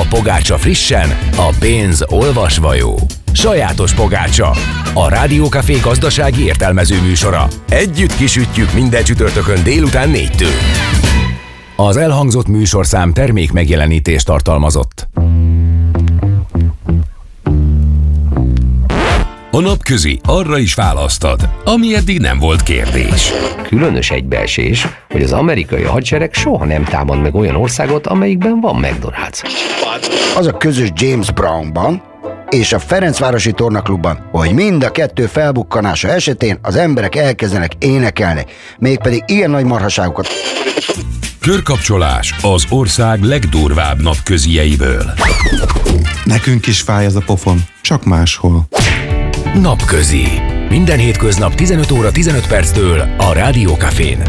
pogácsa frissen, a pénz olvasva jó. Sajátos pogácsa, a Rádió Café gazdasági értelmező műsora. Együtt kisütjük minden csütörtökön délután 4-től. Az elhangzott műsorszám termék megjelenítést tartalmazott. A Napközi arra is választad, ami eddig nem volt kérdés. Különös egybeesés, hogy az amerikai hadsereg soha nem támad meg olyan országot, amelyikben van McDonald's. Az a közös James Brownban és a Ferencvárosi Tornaklubban, hogy mind a kettő felbukkanása esetén az emberek elkezdenek énekelni, mégpedig ilyen nagy marhaságokat. Körkapcsolás az ország legdurvább napközieiből. Nekünk is fáj ez a pofon, csak máshol. Napközi. Minden hétköznap 15 óra 15 perctől a Rádió Cafén.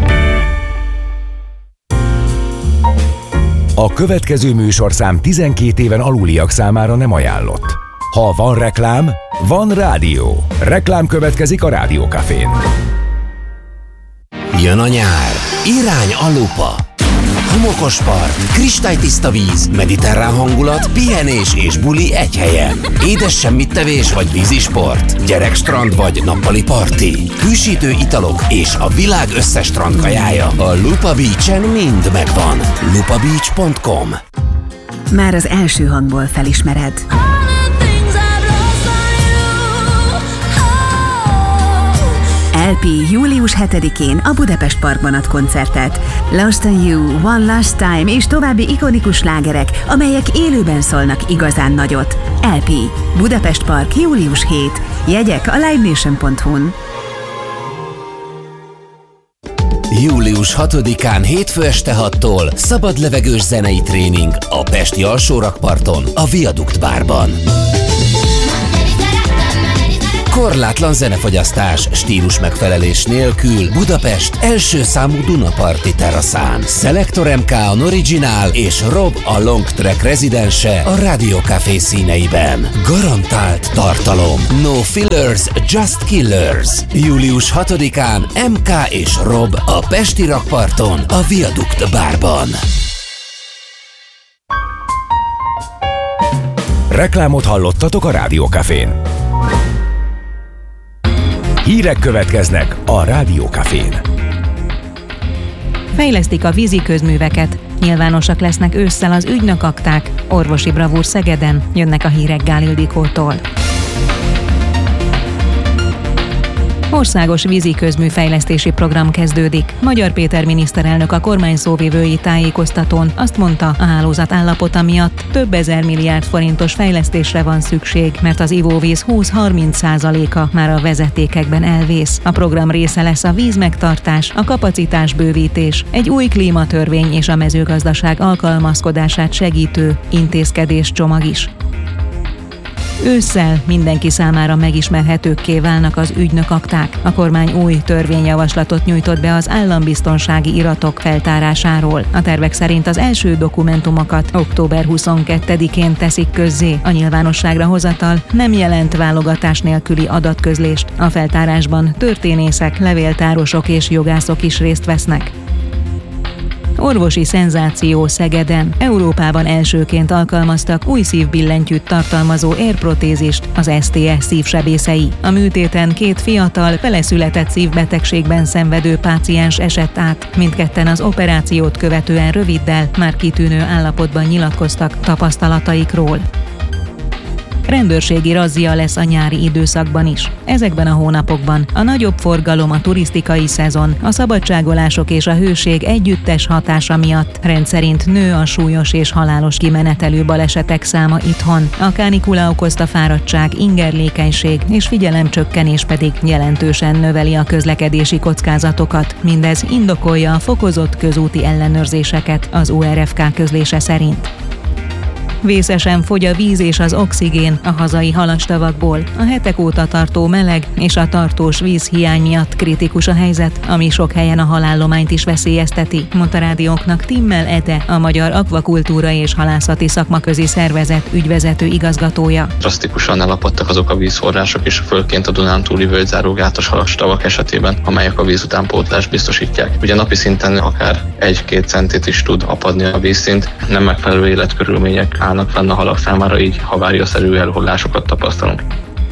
A következő műsorszám 12 éven aluliak számára nem ajánlott. Ha van reklám, van rádió. Reklám következik a Rádió Cafén. Jön a nyár. Irány a lupa. Homokos part, kristálytiszta víz, mediterrán hangulat, pihenés és buli egy helyen. Édes semmittevés vagy vízisport, gyerekstrand vagy nappali parti, hűsítő italok és a világ összes strandkajája. A Lupa Beach-en mind megvan. lupabeach.com. Már az első hangból felismered. LP július 7-én a Budapest Parkban ad koncertet. Lost on You, One Last Time és további ikonikus slágerek, amelyek élőben szólnak igazán nagyot. LP. Budapest Park július 7. Jegyek a livenation.hu-n. Július 6-án hétfő este 6-tól szabadlevegős zenei tréning a Pesti Alsórakparton, a Viadukt Bárban. Korlátlan zenefogyasztás, stílus megfelelés nélkül Budapest első számú Dunaparti teraszán. Selector MK a Original és Rob a Long Track rezidense a Rádió Café színeiben. Garantált tartalom. No fillers, just killers. Július 6-án MK és Rob a Pesti Rakparton, a Viadukt Bárban. Reklámot hallottatok a Rádió Cafén. Hírek következnek a Rádió Cafén. Fejlesztik a vízi közműveket, nyilvánosak lesznek ősszel az ügynökakták, orvosi bravúr Szegeden, jönnek a hírek Gál Ildikótól. Országos vízi közműfejlesztési program kezdődik. Magyar Péter miniszterelnök a kormány szóvivői tájékoztatón azt mondta, a hálózat állapota miatt több ezer milliárd forintos fejlesztésre van szükség, mert az ivóvíz 20-30%-a már a vezetékekben elvész. A program része lesz a vízmegtartás, a kapacitásbővítés, egy új klímatörvény és a mezőgazdaság alkalmazkodását segítő intézkedéscsomag is. Ősszel mindenki számára megismerhetőkké válnak az ügynökakták. A kormány új törvényjavaslatot nyújtott be az állambiztonsági iratok feltárásáról. A tervek szerint az első dokumentumokat október 22-én teszik közzé. A nyilvánosságra hozatal nem jelent válogatás nélküli adatközlést. A feltárásban történészek, levéltárosok és jogászok is részt vesznek. Orvosi szenzáció Szegeden. Európában elsőként alkalmaztak új szívbillentyűt tartalmazó érprotézist az STS szívsebészei. A műtéten 2 fiatal, beleszületett szívbetegségben szenvedő páciens esett át. Mindketten az operációt követően röviddel már kitűnő állapotban nyilatkoztak tapasztalataikról. Rendőrségi razzia lesz a nyári időszakban is. Ezekben a hónapokban a nagyobb forgalom, a turisztikai szezon, a szabadságolások és a hőség együttes hatása miatt rendszerint nő a súlyos és halálos kimenetelő balesetek száma itthon. A kánikula okozta fáradtság, ingerlékenység és figyelemcsökkenés pedig jelentősen növeli a közlekedési kockázatokat. Mindez indokolja a fokozott közúti ellenőrzéseket az URFK közlése szerint. Vészesen fogy a víz és az oxigén a hazai halastavakból. A hetek óta tartó meleg és a tartós vízhiány miatt kritikus a helyzet, ami sok helyen a halállományt is veszélyezteti, mondta rádiónknak Timmel Ede, a Magyar Akvakultúra és Halászati Szakmaközi Szervezet ügyvezető igazgatója. Drasztikusan elapadtak azok a vízforrások is, főként a Dunántúli völgyzárógátos halastavak esetében, amelyek a víz utánpótlást biztosítják. Ugye napi szinten akár 1-2 centit is tud apadni a vízszint, nem megfelelő életkörülmények állnak fenn a halak számára, így haváriaszerű elhullásokat tapasztalunk.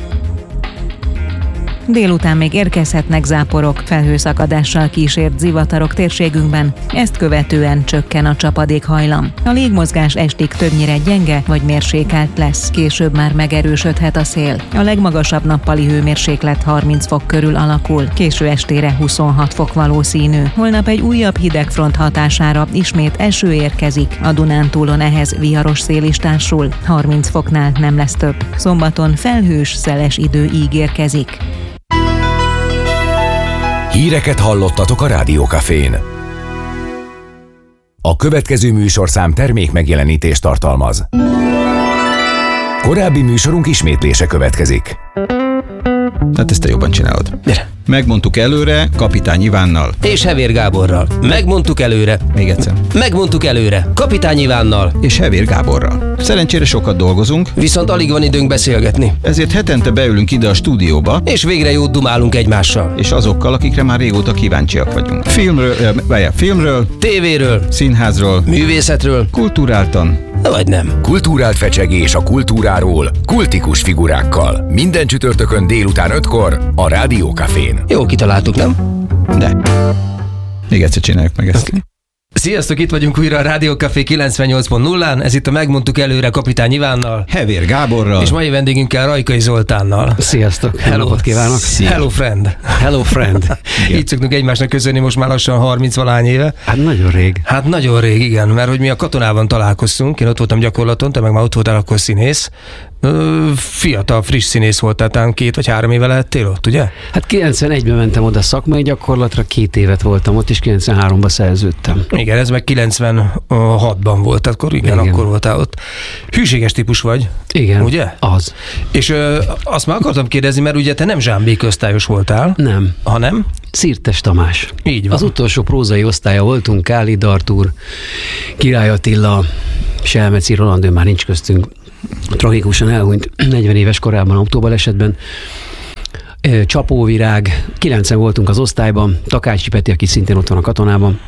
Délután még érkezhetnek záporok, felhőszakadással kísért zivatarok térségünkben, ezt követően csökken a csapadékhajlam. A légmozgás estig többnyire gyenge vagy mérsékelt lesz, később már megerősödhet a szél. A legmagasabb nappali hőmérséklet 30 fok körül alakul, késő estére 26 fok valószínű. Holnap egy újabb hidegfront hatására ismét eső érkezik, a Dunántúlon ehhez viharos szél is társul, 30 foknál nem lesz több. Szombaton felhős, szeles idő ígérkezik. Híreket hallottatok a Rádió Cafén. A következő műsorszám termék megjelenítést tartalmaz. Korábbi műsorunk ismétlése következik. Hát ezt te jobban csinálod. Megmondtuk előre Kapitány Ivánnal. És Hevér Gáborral. Megmondtuk előre. Még egyszer. Megmondtuk előre Kapitány Ivánnal. És Hevér Gáborral. Szerencsére sokat dolgozunk. Viszont alig van időnk beszélgetni. Ezért hetente beülünk ide a stúdióba. És végre jót dumálunk egymással. És azokkal, akikre már régóta kíváncsiak vagyunk. Filmről, tévéről, színházról, művészetről, kulturáltan, vagy nem. Kultúrált fecsegés a kultúráról, kultikus figurákkal. Minden csütörtökön délután 5-kor a Rádió Cafén. Jó kitaláltuk, nem? De. Még egyszer csináljuk meg ezt. Okay. Sziasztok, itt vagyunk újra a Rádió Café 98.0-án, ez itt a Megmondtuk előre Kapitány Ivánnal, Hevér Gáborral, és mai vendégünkkel Rajkai Zoltánnal. Sziasztok, hello kívánok. Szia. Hello friend. Hello friend. Így szoktunk egymásnak köszönni most már lassan 30-valány éve. Hát nagyon rég. Hát nagyon rég, igen, mert hogy mi a Katonában találkoztunk, én ott voltam gyakorlaton, te meg már ott voltál akkor színész. Fiatal, friss színész voltál, talán 2 vagy 3 éve lehettél ott, ugye? Hát 91-ben mentem oda szakmai gyakorlatra, 2 évet voltam ott, és 93-ban szerződtem. Igen, ez meg 96-ban volt, akkor igen, akkor voltál ott. Hűséges típus vagy. Igen, ugye? Az. És azt már akartam kérdezni, mert ugye te nem Zsán B. köztályos voltál. Nem. Hanem? Szirtes Tamás. Így van. Az utolsó prózai osztálya voltunk, Kálid Artúr, Király Attila, Selmeci Roland, ő már nincs köztünk. Tragikusan elhunyt 40 éves korában autóbalesetben. Csapóvirág, 9-en voltunk az osztályban, Takácsi Peti, aki szintén ott van a Katonában,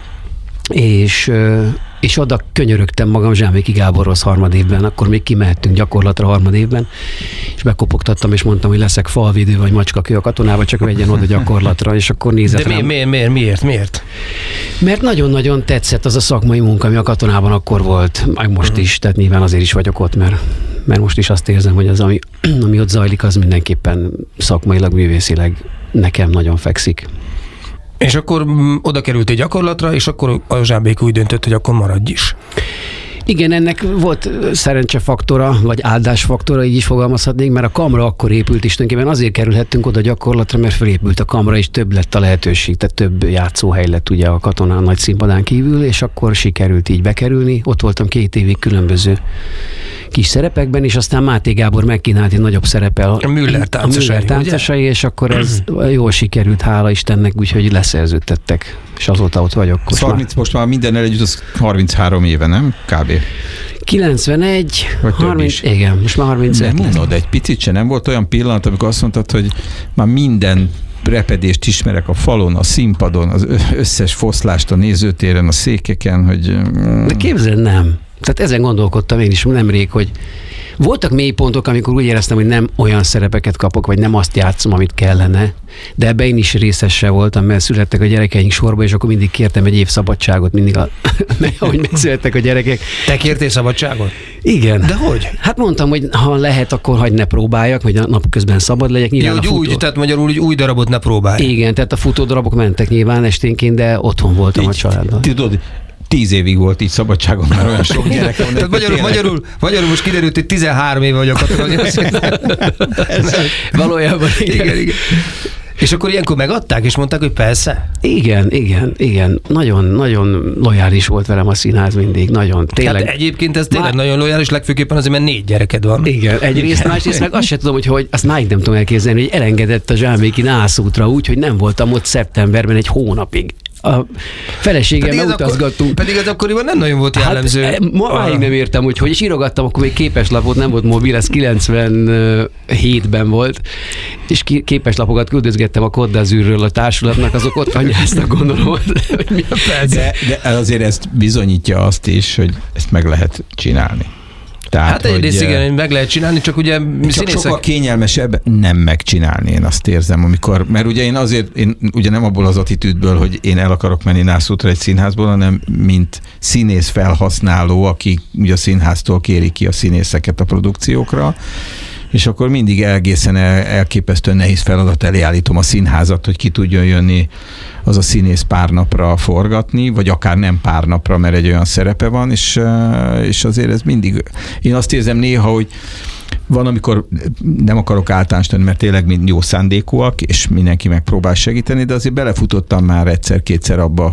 és oda könyörögtem magam Zsámbéki Gáborhoz harmadévben, akkor még kimehettünk gyakorlatra harmadévben, és bekopogtattam, és mondtam, hogy leszek falvédő vagy macskakő a Katonába, csak vegyen oda gyakorlatra, és akkor nézett rám. De miért? Mert nagyon-nagyon tetszett az a szakmai munka, ami a Katonában akkor volt, meg most is, tehát nyilván azért is vagyok ott, mert most is azt érzem, hogy az, ami ott zajlik, az mindenképpen szakmailag, művészileg nekem nagyon fekszik. És akkor oda kerültél gyakorlatra, és akkor a Zsámbék úgy döntött, hogy akkor maradj is. Igen, ennek volt szerencsefaktora, vagy áldásfaktora, így is fogalmazhatnék, mert a kamra akkor épült, és tulajdonképpen azért kerülhettünk oda gyakorlatra, mert felépült a kamra, és több lett a lehetőség, tehát több játszóhely lett ugye a Katonán nagy színpadán kívül, és akkor sikerült így bekerülni. Ott voltam 2 évig különböző kis szerepekben, és aztán Máté Gábor megkínált egy nagyobb szerepe a Müller táncosai, és akkor ez jól sikerült, hála Istennek, úgyhogy leszerződtettek, és azóta ott vagyok. Most már mindennel együtt az 33 éve, nem? Kb. 91, 30, igen, most már 35. Nem mondod, egy picit se nem volt olyan pillanat, amikor azt mondtad, hogy már minden repedést ismerek a falon, a színpadon, az összes foszlást a nézőtéren, a székeken, hogy... De képzeld, nem. Tehát ezen gondolkodtam én is nemrég, hogy voltak mélypontok, amikor úgy éreztem, hogy nem olyan szerepeket kapok, vagy nem azt játszom, amit kellene, de ebben én is részese voltam, mert születtek a gyerekeink sorba, és akkor mindig kértem egy év szabadságot, mindig ahogy megszülettek a gyerekek. Te kértél szabadságot? Igen. De hogy? Hát mondtam, hogy ha lehet, akkor hagyj ne próbáljak, hogy a napközben szabad legyek. Nyilván úgy, tehát magyarul úgy új darabot ne próbálj. Igen, tehát a futódarabok mentek nyilván esténként, de otthon voltam a családdal. Tudod, 10 évig volt így szabadságon, már olyan sok gyerek van. Tehát magyarul most kiderült, hogy 13 éve vagyok Valójában igen. És akkor ilyenkor megadták, és mondták, hogy persze? Igen. Nagyon lojális volt velem a színház mindig, nagyon. Tényleg. Hát egyébként ez tényleg nagyon lojális, legfőképpen azért, mert 4 gyereked van. Igen, egyrészt, másrészt meg azt sem tudom, hogy azt máig nem tudom elképzelni, hogy elengedett a Zsámbéki nászútra úgy, hogy nem voltam ott szeptemberben egy hónapig. A feleségemmel utazgattunk. Pedig az akkoriban nem nagyon volt jellemző. Hát, máig nem értem, hogy és írogattam, akkor még képeslapot, nem volt mobil, ez 97-ben volt, és képeslapokat küldözgettem a Côte d'Azurről a társulatnak, azok ott anyáztak, gondolom, hogy mi a perc. De azért ezt bizonyítja azt is, hogy ezt meg lehet csinálni. Tehát, hát egyrészt igen, meg lehet csinálni, csak ugye sokkal kényelmesebb nem megcsinálni, én azt érzem, mert ugye én ugye nem abból az attitűdből, hogy én el akarok menni Nászútra egy színházból, hanem mint színész felhasználó, aki ugye a színháztól kéri ki a színészeket a produkciókra, és akkor mindig egészen elképesztően nehéz feladat elé állítom a színházat, hogy ki tudjon jönni az a színész pár napra forgatni, vagy akár nem pár napra, mert egy olyan szerepe van, és azért ez mindig, én azt érzem néha, hogy van, amikor nem akarok általánosítani, mert tényleg mind jó szándékúak, és mindenki megpróbál segíteni, de azért belefutottam már egyszer-kétszer abba,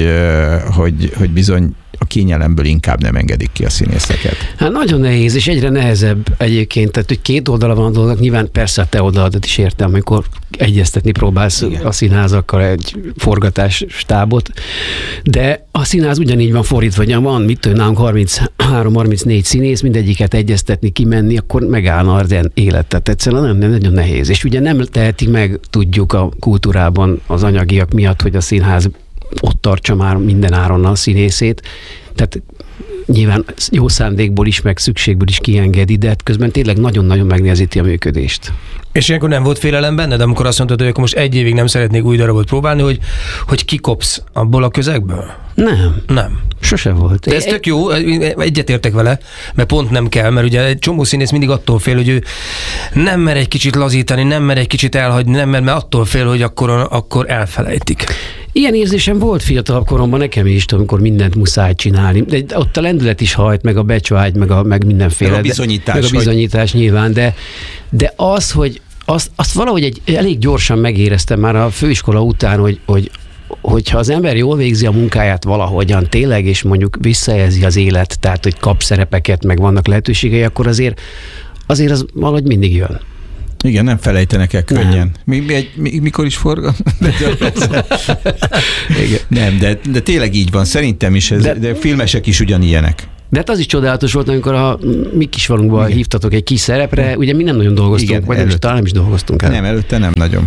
hogy bizony a kényelemből inkább nem engedik ki a színészeket. Hát nagyon nehéz, és egyre nehezebb egyébként, tehát hogy két oldala van a dolognak, nyilván persze a te oldaladat is értem, amikor egyeztetni próbálsz a színházakkal egy forgatásstábot, de a színház ugyanígy van fordítva, hogy van, mit tudom, nálunk 33-34 színész, mindegyiket egyeztetni, kimenni, akkor megállna az élet. Tehát egyszerűen nagyon nehéz. És ugye nem tehetik meg, tudjuk a kultúrában az anyagiak miatt, hogy a színház ott tartsa már minden áron a színészét. Tehát nyilván jó szándékból is, meg szükségből is kiengedi, de közben tényleg nagyon-nagyon megnehezíti a működést. És ilyenkor nem volt félelem benned, amikor azt mondtad, hogy akkor most egy évig nem szeretnék új darabot próbálni, hogy kikopsz abból a közegből? Nem. Sose volt. De ez tök jó, egyetértek vele, mert pont nem kell, mert ugye egy csomó színész mindig attól fél, hogy ő nem mer egy kicsit lazítani, nem mer egy kicsit elhagyni, nem mer, mert attól fél, hogy akkor elfelejtik. Ilyen érzésem volt fiatalabb koromban, nekem is, amikor mindent muszáj csinálni. De ott a lendület is hajt, meg a becsvágy, meg mindenféle. Meg a bizonyítás. Meg a bizonyítás nyilván, de az, hogy azt valahogy elég gyorsan megéreztem már a főiskola után, hogyha az ember jól végzi a munkáját valahogyan tényleg, és mondjuk visszajelzi az élet, tehát hogy kap szerepeket, meg vannak lehetőségei, akkor azért az valahogy mindig jön. Igen, nem felejtenek el könnyen. Mikor is forgat? Nem, de tényleg így van. Szerintem is, de filmesek is ugyanilyenek. De hát az is csodálatos volt, amikor mi kisfalunkban hívtatok egy kis szerepre, ugye mi nem nagyon dolgoztunk, igen, vagy talán nem is dolgoztunk el. Nem, előtte nem nagyon.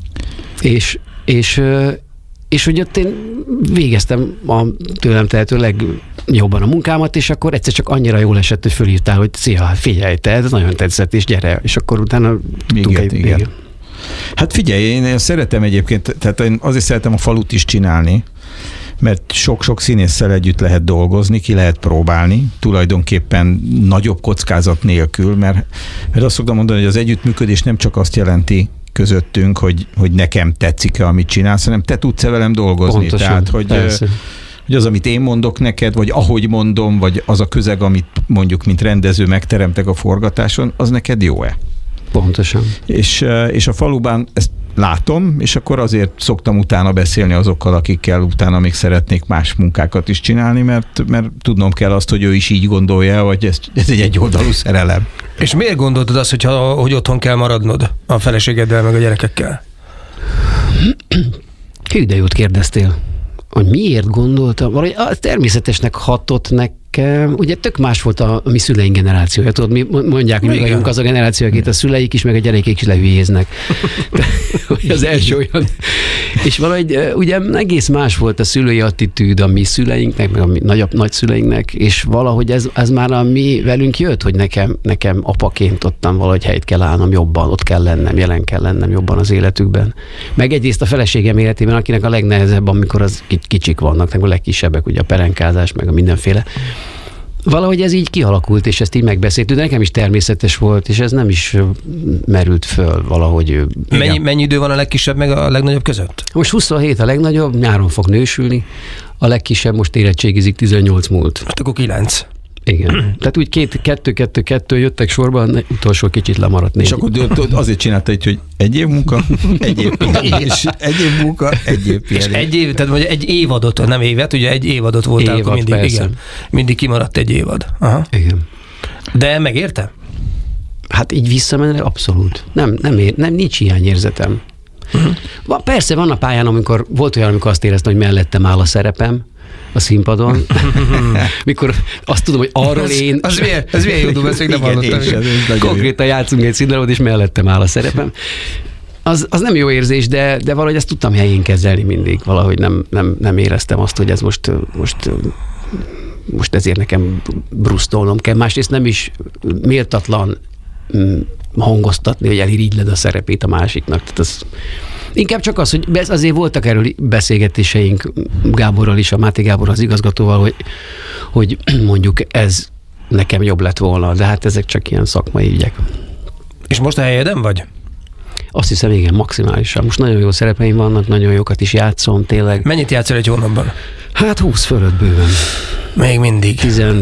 És hogy ott én végeztem a tőlem tehető legjobban a munkámat, és akkor egyszer csak annyira jól esett, hogy fölhívtál, hogy szia, figyelj, te, ez nagyon tetszett, és gyere, és akkor utána tudtunk igen. Hát figyelj, én szeretem egyébként, tehát én azért szeretem a falut is csinálni, mert sok-sok színésszel együtt lehet dolgozni, ki lehet próbálni, tulajdonképpen nagyobb kockázat nélkül, mert azt szoktam mondani, hogy az együttműködés nem csak azt jelenti közöttünk, hogy nekem tetszik-e, amit csinálsz, hanem te tudsz-e velem dolgozni. Pontosan, tehát, hogy az, amit én mondok neked, vagy ahogy mondom, vagy az a közeg, amit mondjuk, mint rendező megteremtek a forgatáson, az neked jó-e? Pontosan. És a faluban ezt látom, és akkor azért szoktam utána beszélni azokkal, akikkel utána még szeretnék más munkákat is csinálni, mert tudnom kell azt, hogy ő is így gondolja, hogy ez egy egyoldalú szerelem. És miért gondoltad azt, hogy otthon kell maradnod a feleségeddel, meg a gyerekekkel? Hű, de jót kérdeztél. Hogy miért gondoltam? Valahogy természetesnek hatott nekem. Ugye tök más volt a mi szüleink generációja. Tudod, mi mondják, hogy mi vagyunk az a generáció, akit a szüleik is, meg a gyerekek is lehülyéznek. Az első olyan. És valahogy ugye egész más volt a szülői attitűd a mi szüleinknek, meg a nagyszüleinknek, és valahogy ez már a mi velünk jött, hogy nekem apaként ottan valahogy helyt kell állnom jobban, ott kell lennem, jelen kell lennem jobban az életükben. Meg egyrészt a feleségem életében, akinek a legnehezebb, amikor az kicsik vannak, meg a legkisebbek, ugye a perenkázás, meg a mindenféle. Valahogy ez így kialakult, és ezt így megbeszéltük, de nekem is természetes volt, és ez nem is merült föl valahogy. Mennyi idő van a legkisebb meg a legnagyobb között? Most 27 a legnagyobb, nyáron fog nősülni, a legkisebb most érettségizik, 18 múlt. Hát akkor 9. Igen. Tehát úgy 2 jöttek sorban, utolsó kicsit lemaradt. És akkor azért csinálta így, hogy egy év munka, egy év pihenés, egy év munka, egy év pihenés. És egy év, tehát vagy egy évadot, nem évet, ugye egy évadot voltál, akkor mindig, igen, mindig kimaradt egy évad. Aha. Igen. De megérte? Hát így visszamenőleg abszolút. Nem, nincs hiányérzetem. Persze van a pályán, amikor volt olyan, amikor azt éreztem, hogy mellettem áll a szerepem a színpadon, mikor azt tudom, hogy arról én... Ez milyen jó duma, ezt még nem hallottam. Konkrétan játszunk egy színdarabot, és mellettem áll a szerepem. Az nem jó érzés, de valahogy ezt tudtam helyén kezelni mindig. Valahogy nem éreztem azt, hogy ez most most ezért nekem brusztolnom kell. Másrészt nem is méltatlan hangoztatni, hogy elirigyled a szerepét a másiknak. Tehát az, inkább csak az, hogy azért voltak erről beszélgetéseink Gáborral is, a Máté Gábor az igazgatóval, hogy mondjuk ez nekem jobb lett volna, de hát ezek csak ilyen szakmai ügyek. És most a helyeden vagy? Azt hiszem, igen, maximálisan. Most nagyon jó szerepeim vannak, nagyon jókat is játszom, tényleg. Mennyit játszol egy hónapban? Hát 20 fölött bőven. Még mindig.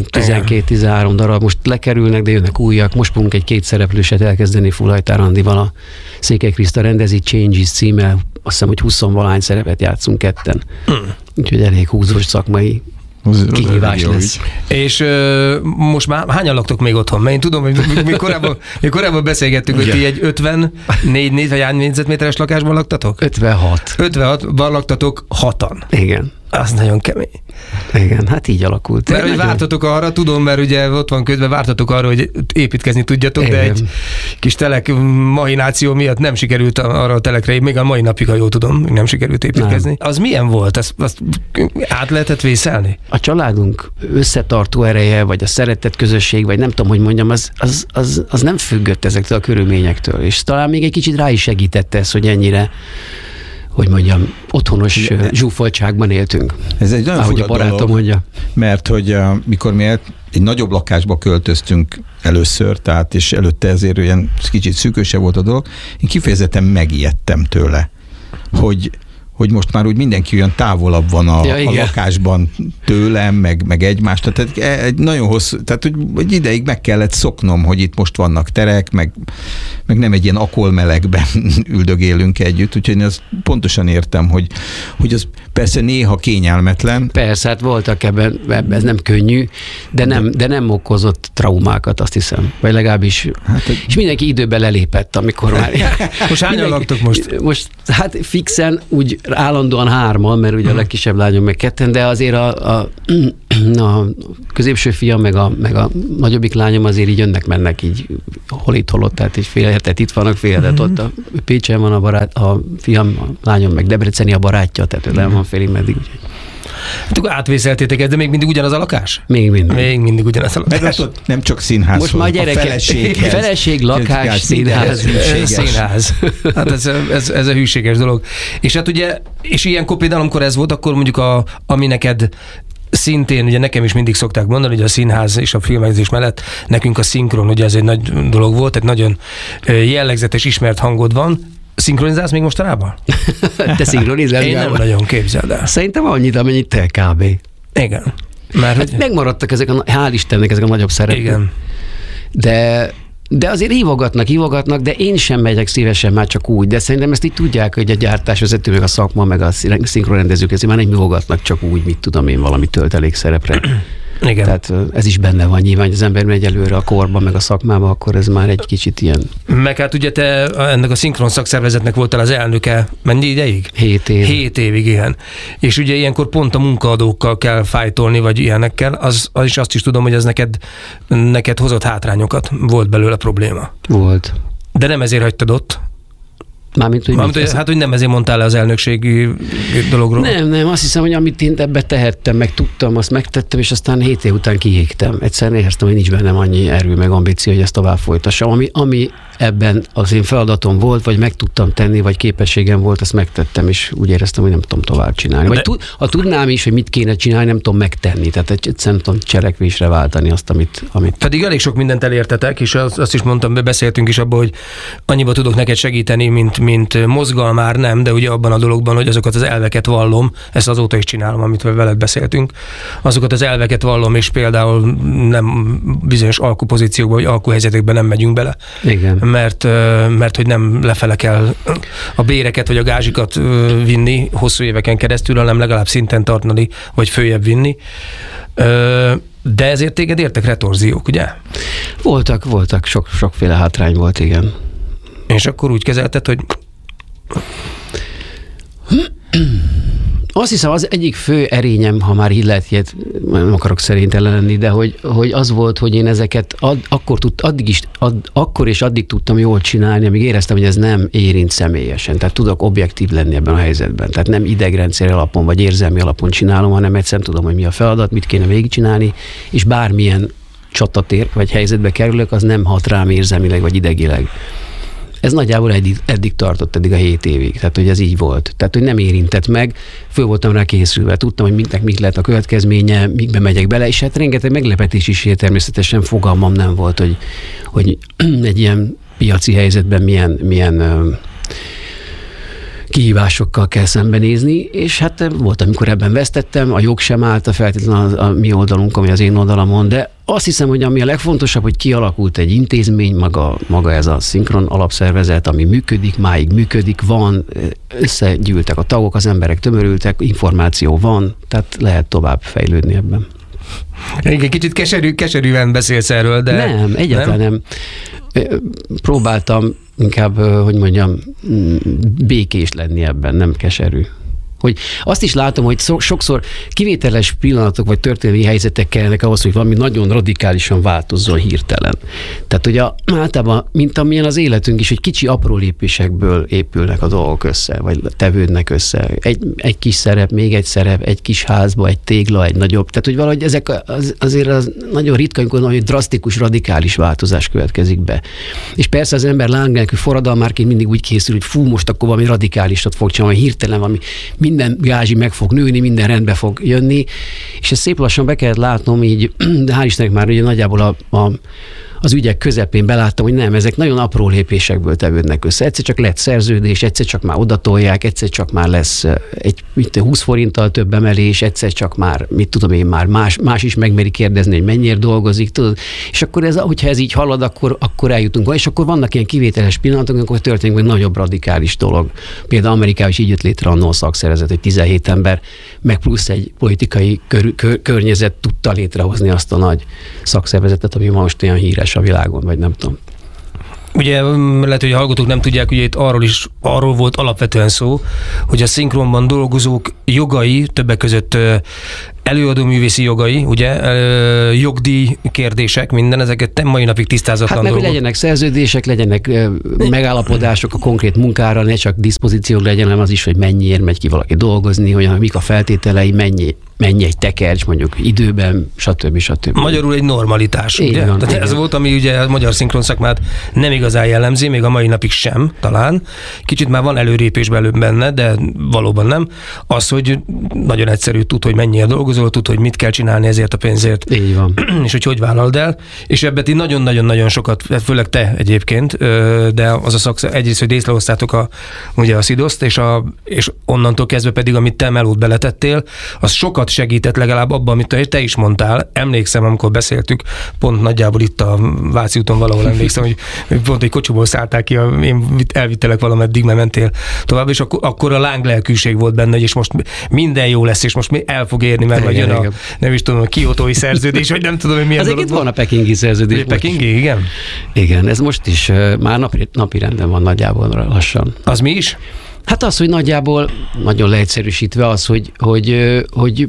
12-13 darab. Most lekerülnek, de jönnek újak. Most fogunk egy 2 szereplőset elkezdeni Fulajtár Andival. A Székely Kriszta rendezi, Changes címmel. Azt hiszem, hogy 20-valány szerepet játszunk ketten. Úgyhogy elég húzós szakmai kihívás lesz. És most már hányan laktok még otthon? Mert én tudom, hogy mi korábban beszélgettünk, hogy ti egy 54 vagy hány négyzetméteres lakásban laktatok? 56. 56-ban laktatok 6-an. Igen. Az nagyon kemény. Igen, hát így alakult. Mert hogy vártatok arra, tudom, mert ugye ott van közben, vártatok arra, hogy építkezni tudjatok, igen. De egy kis telek mahináció miatt nem sikerült arra a telekre, még a mai napig, ha jól tudom, nem sikerült építkezni. Nem. Az milyen volt? Azt át lehetett vészelni? A családunk összetartó ereje, vagy a szeretett közösség, vagy nem tudom, hogy mondjam, az nem függött ezektől a körülményektől. És talán még egy kicsit rá is segítette ez, hogy ennyire, hogy mondjam, otthonos zsúfoltságban éltünk. Ez egy nagyon ahogy a barátom dolog, mondja. Mert hogy mikor mi egy nagyobb lakásba költöztünk először, tehát és előtte ezért olyan kicsit szűkösebb volt a dolog, én kifejezetten megijedtem tőle, hogy most már úgy mindenki olyan távolabb van a lakásban tőlem, meg egymást. Tehát egy nagyon hosszú, tehát hogy ideig meg kellett szoknom, hogy itt most vannak terek, meg nem egy ilyen akolmelegben üldögélünk együtt, úgyhogy én azt pontosan értem, hogy az persze néha kényelmetlen. Persze, hát voltak ebben, ez nem könnyű, de nem okozott traumákat, azt hiszem. Vagy legalábbis, és mindenki időben lelépett, amikor már... Most hányan laktok most? Most hát fixen úgy állandóan 3-an, mert ugye a legkisebb lányom meg 2, de azért a középső fiam meg a nagyobbik lányom azért így jönnek-mennek így hol itt, tehát így fél hetet itt vannak, fél hetet ott. A Pécsen van a fiam, a lányom meg Debreceni a barátja, tehát nem van félig meddig. Hát akkor átvészeltétek ezt, de még mindig ugyanaz a lakás? Még mindig. Még mindig ugyanaz a lakás. Meglátod, nem csak színház. Most már feleség, lakás, színház. Hát ez a hűséges dolog. És hát ugye, és ilyenkor például, amikor ez volt, akkor mondjuk ami neked szintén, ugye nekem is mindig szokták mondani, hogy a színház és a filmezés mellett nekünk a szinkron, ugye ez egy nagy dolog volt, egy nagyon jellegzetes, ismert hangod van. Szinkronizálsz még mostanában? Te szinkronizálsz? Én nem nagyon, képzeld el. Szerintem annyit, amennyit te kb. Igen. Hát megmaradtak ezek hál' Istennek ezek a nagyobb szerepek. Igen. De azért hívogatnak, de én sem megyek szívesen már csak úgy, de szerintem ezt így tudják, hogy a gyártásvezető, meg a szakma, meg a szinkronrendezők, ezért már nem hívogatnak csak úgy, mit tudom én, valami töltelék szerepre. Igen. Tehát ez is benne van nyilván, hogy az ember megy előre a korba, meg a szakmába, akkor ez már egy kicsit ilyen. Meg hát ugye te ennek a szinkron szakszervezetnek voltál az elnöke, mennyi ideig? 7 év. 7 évig, igen. És ugye ilyenkor pont a munkaadókkal kell fájtolni, vagy ilyenekkel, és azt is tudom, hogy ez neked hozott hátrányokat, volt belőle probléma. Volt. De nem ezért hagytad ott? Hogy nem ezért mondtál le az elnökségi dologról? Nem, azt hiszem, hogy amit én ebbe tehettem, meg tudtam, azt megtettem, és aztán 7 év után kiégtem. Egyszerűen éreztem, hogy nincs bennem annyi erő, meg ambíció, hogy ezt tovább folytassam. Ami ebben az én feladatom volt, vagy meg tudtam tenni, vagy képességem volt, azt megtettem, és úgy éreztem, hogy nem tudom tovább csinálni. Vagy ha tudnám is, hogy mit kéne csinálni, nem tudom megtenni. Tehát egyszerűen nem tudom cselekvésre váltani azt, amit... Pedig elég sok mindent elértetek, és azt is mondtam, beszéltünk is abban, hogy annyiba tudok neked segíteni, mint mozgalmár nem, de ugye abban a dologban, hogy azokat az elveket vallom, ezt azóta is csinálom, amit veled beszéltünk, azokat az elveket vallom, és például nem bizonyos alkupozíciókban, vagy alkuhelyzetekben nem megyünk bele. Igen. Mert hogy nem lefele kell a béreket, vagy a gázsikat vinni hosszú éveken keresztül, hanem legalább szinten tartani, vagy följebb vinni. De ezért téged értek retorziók, ugye? Voltak, sokféle hátrány volt, igen. És akkor úgy kezelted, hogy... Azt hiszem, az egyik fő erényem, ha már így lehet ilyet, nem akarok szerénytelen lenni, de hogy az volt, hogy én ezeket akkor és addig tudtam jól csinálni, amíg éreztem, hogy ez nem érint személyesen. Tehát tudok objektív lenni ebben a helyzetben. Tehát nem idegrendszer alapon vagy érzelmi alapon csinálom, hanem egyszerűen tudom, hogy mi a feladat, mit kéne végigcsinálni, és bármilyen csatatér vagy helyzetbe kerülök, az nem hat rám érzelmileg vagy idegileg. Ez nagyjából eddig tartott, eddig a 7 évig. Tehát, hogy ez így volt. Tehát, hogy nem érintett meg, föl voltam rá készülve. Tudtam, hogy mit lehet a következménye, mikbe megyek bele, és hát rengeteg meglepetés is ér, természetesen fogalmam nem volt, hogy egy ilyen piaci helyzetben milyen kihívásokkal kell szembenézni, és hát volt, amikor ebben vesztettem, a jog sem állt feltétlenül a mi oldalunkon, vagy az én oldalamon, de azt hiszem, hogy ami a legfontosabb, hogy kialakult egy intézmény, maga ez a szinkron alapszervezet, ami működik, máig működik, van, összegyűltek a tagok, az emberek tömörültek, információ van, tehát lehet tovább fejlődni ebben. Igen, kicsit keserűen beszélsz erről, de... Nem, egyáltalán nem. Próbáltam inkább, hogy mondjam, békés lenni ebben, nem keserű. Hogy azt is látom, hogy sokszor kivételes pillanatok vagy történelmi helyzetek kellene ahhoz, hogy valami nagyon radikálisan változzon hirtelen. Tehát ugye általában, mint amilyen az életünk is, hogy kicsi apró lépésekből épülnek a dolgok össze, vagy tevődnek össze. Egy kis szerep, még egy szerep, egy kis házba, egy tégla, egy nagyobb. Tehát, hogy valahogy ezek azért az nagyon ritka, amikor nagyon drasztikus, radikális változás következik be. És persze az ember lángnélkül forradalmárként mindig úgy készül, hogy fú, most akkor valami radikálisat fog csinálni, hirtelen valami minden gázsi meg fog nőni, minden rendbe fog jönni, és ezt szép lassan be kellett látnom így, de hál' Istennek már ugye nagyjából az ügyek közepén beláttam, hogy nem, ezek nagyon apró lépésekből tevődnek össze. Egyszer csak lett szerződés, egyszer csak már odatolják, egyszer csak már lesz egy 20 forinttal több emelés, egyszer csak már, mit tudom én, már más is megmeri kérdezni, hogy mennyire dolgozik, tudod? És akkor hogyha ez így halad, akkor eljutunk. És akkor vannak ilyen kivételes pillanatok, amikor történik egy nagyobb radikális dolog. Például Amerikában is így jött létre annól szakszervezet, hogy 17 ember, meg plusz egy politikai környezet tudta létrehozni azt a nagy szakszervezetet, ami most olyan híres a világon, vagy nem tudom. Ugye lehet, hogy a hallgatók nem tudják, ugye itt arról volt alapvetően szó, hogy a szinkronban dolgozók jogai, többek között előadóművészi jogai, ugye, jogdíj kérdések, minden, ezeket mai napig tisztázatlan dolgok. Hát meg, hogy legyenek szerződések, legyenek megállapodások a konkrét munkára, ne csak diszpozíciók legyen, hanem az is, hogy mennyiért megy ki valaki dolgozni, hogy mik a feltételei, mennyi egy tekercs, mondjuk időben, stb. Magyarul egy normalitás, ugye? Van, tehát ez volt, ami ugye a magyar szinkron szakmát nem igazán jellemzi, még a mai napig sem, talán. Kicsit már van előrépés benne, de valóban nem. Az, hogy nagyon egyszerű, tud, hogy mennyire dolgozol, tud, hogy mit kell csinálni ezért a pénzért. Így van. És hogy vállald el. És ebben ti nagyon-nagyon-nagyon sokat, főleg te egyébként, de az a egyrészt, hogy észrehoztátok ugye a SZIDOSZ-t, és onnantól kezdve pedig, amit te melót beletettél, az sokat segített legalább abban, amit te is mondtál. Emlékszem, amikor beszéltük, pont nagyjából itt a Váci úton valahol emlékszem, hogy pont egy kocsiból szálltál ki, én elvittelek valameddig, mert mentél tovább, és akkor a lánglelkűség volt benne, hogy és most minden jó lesz, és most el fog érni, mert majd jön a, nem is tudom, a kiotói szerződés, vagy nem tudom, hogy milyen dolog. Azért van a pekingi szerződés. Pekingi, igen? Igen, ez most is már napi renden van nagyjából lassan. Az mi is? Hát az, hogy nagyjából, nagyon leegyszerűsítve az, hogy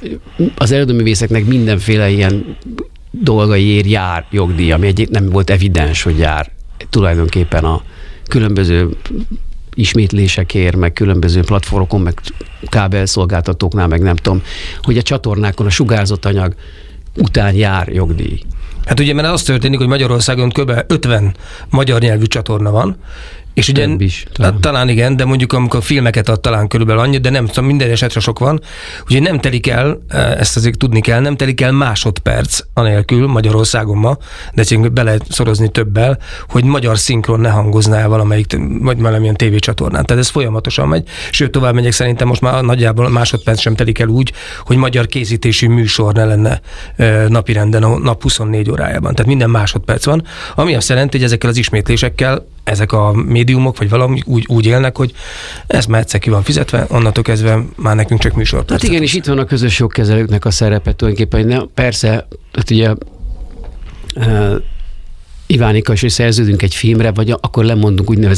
az előadóművészeknek mindenféle ilyen dolgaiért jár jogdíj, ami nem volt evidens, hogy jár tulajdonképpen a különböző ismétlésekért, meg különböző platformokon, meg kábelszolgáltatóknál, meg nem tudom, hogy a csatornákon a sugárzott anyag után jár jogdíj. Hát ugye, mert az történik, hogy Magyarországon kb. 50 magyar nyelvű csatorna van, és ugye, talán igen, de mondjuk amikor filmeket ad, talán körülbelül annyi, de nem tudom, minden esetre sok van. Ugye nem telik el, ezt azért tudni kell, nem telik el másodperc anélkül Magyarországon ma, de csak bele szorozni többel, hogy magyar szinkron ne hangozná el valamelyik, vagy valamilyen tévécsatornán. Tehát ez folyamatosan megy, sőt tovább megyek, szerintem most már nagyjából másodperc sem telik el úgy, hogy magyar készítésű műsor ne lenne napirenden a nap 24 órájában. Tehát minden másodperc van, ami azt jelenti, hogy ezekkel az ismétlésekkel ezek a médiumok, vagy valami úgy élnek, hogy ez már egyszer ki van fizetve, onnantól kezdve már nekünk csak műsorpercet. Hát igen, és itt van a közös jogkezelőknek a szerepe tulajdonképpen. Persze, hát ugye Ivánika is, hogy szerződünk egy filmre, vagy akkor lemondunk úgynevezett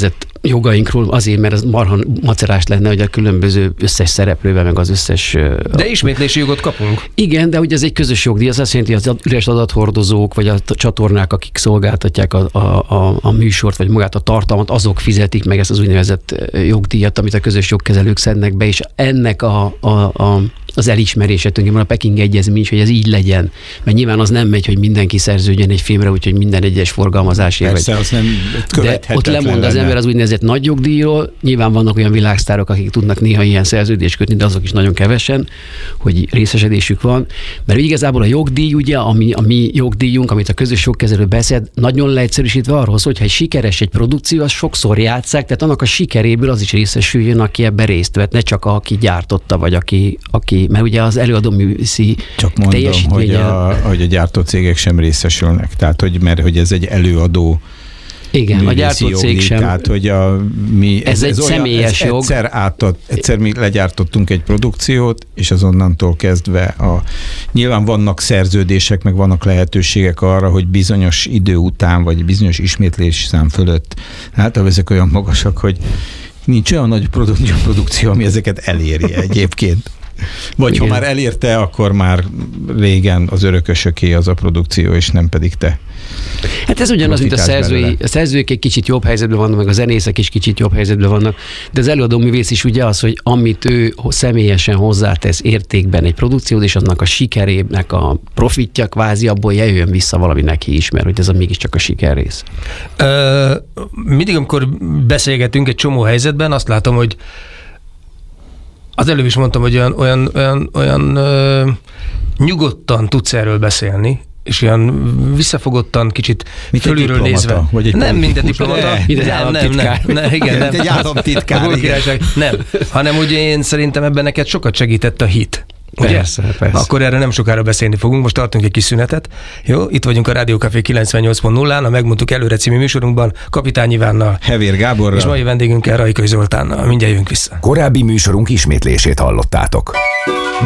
jogainkról azért, mert az marha macerás lenne, hogy a különböző összes szereplővel, meg az összes... De ismétlési jogot kapunk. Igen, de ugye ez egy közös jogdíj, az azt jelenti, hogy az üres adathordozók, vagy a csatornák, akik szolgáltatják a műsort, vagy magát a tartalmat, azok fizetik meg ezt az úgynevezett jogdíjat, amit a közös jogkezelők szednek be, és ennek az elismerése tulajdonképpen a Peking Egyezmény is, hogy ez így legyen. Mert nyilván az nem megy, hogy mindenki szerződjön egy filmre, úgyhogy minden egyes forgalmazásért. Persze, az nem de ott lemond az ember az úgynevezett nagy jogdíjról. Nyilván vannak olyan világsztárok, akik tudnak néha ilyen szerződést kötni, de azok is nagyon kevesen, hogy részesedésük van. Mert igazából a jogdíj, ugye, a mi jogdíjunk, amit a közös jogkezelő beszed, nagyon leegyszerűsítve arról szól, hogy sikeres egy produkció, az sokszor játsszák, tehát annak a sikeréből az is részesüljön, aki ebben részt vett, ne csak aki gyártotta, vagy aki mert ugye az előadó művészi csak mondom, hogy a gyártó cégek sem részesülnek, tehát hogy ez egy előadó. Igen, a gyártócég sem. Tehát, hogy ez egy személyes jog. Egyszer mi legyártottunk egy produkciót, és azonnantól kezdve nyilván vannak szerződések, meg vannak lehetőségek arra, hogy bizonyos idő után, vagy bizonyos ismétlés szám fölött, általában ezek olyan magasak, hogy nincs olyan nagy produkció, ami ezeket eléri egyébként. Vagy igen. Ha már elérte, akkor már régen az örökösöké az a produkció, és nem pedig te. Hát ez ugyanaz, mint a szerzői. A szerzők egy kicsit jobb helyzetben vannak, meg a zenészek is kicsit jobb helyzetben vannak, de az előadó művész is ugye az, hogy amit ő személyesen hozzátesz értékben egy produkciót, és annak a sikerének a profitja kvázi, abból jöjjön vissza valami neki is, mert hogy ez mégiscsak a sikerrész. Mindig, amikor beszélgetünk egy csomó helyzetben, azt látom, hogy az előbb is mondtam, hogy olyan nyugodtan tudsz erről beszélni, és olyan visszafogottan, kicsit fölülről nézve. Nem minden diplomata. Nem, egy államtitkár. Nem, hanem ugye én szerintem ebben neked sokat segített a hit. Ugye? Persze. Akkor erre nem sokára beszélni fogunk, most tartunk egy kis szünetet. Jó, itt vagyunk a Rádió Café 98.0-án, a Megmondtuk előre című műsorunkban, Kapitány Ivánnal, Hevér Gáborral, és mai vendégünkkel Rajkai Zoltánnal. Mindjárt jövünk vissza. Korábbi műsorunk ismétlését hallottátok.